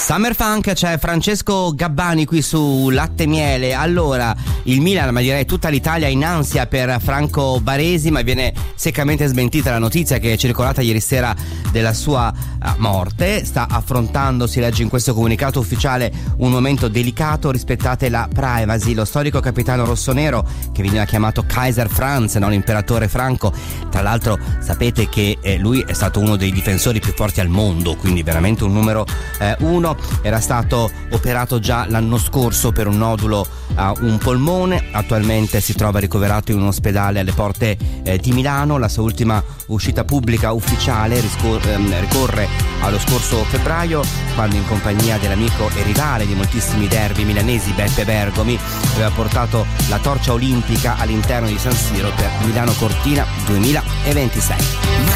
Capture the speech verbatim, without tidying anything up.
Summer Funk, c'è Francesco Gabbani qui su Latte Miele. Allora, il Milan, ma direi tutta l'Italia, in ansia per Franco Baresi, ma viene seccamente smentita la notizia che è circolata ieri sera della sua morte. Sta affrontando, si legge in questo comunicato ufficiale, un momento delicato, rispettate la privacy. Lo storico capitano rossonero, che veniva chiamato Kaiser Franz, non imperatore Franco, tra l'altro sapete che eh, lui è stato uno dei difensori più forti al mondo, quindi veramente un numero eh, uno. Era stato operato già l'anno scorso per un nodulo a un polmone, attualmente si trova ricoverato in un ospedale alle porte eh, di Milano. La sua ultima uscita pubblica ufficiale riscor- ehm, ricorre allo scorso febbraio, quando in compagnia dell'amico e rivale di moltissimi derby milanesi Beppe Bergomi aveva portato la torcia olimpica all'interno di San Siro per Milano Cortina duemilaventisei.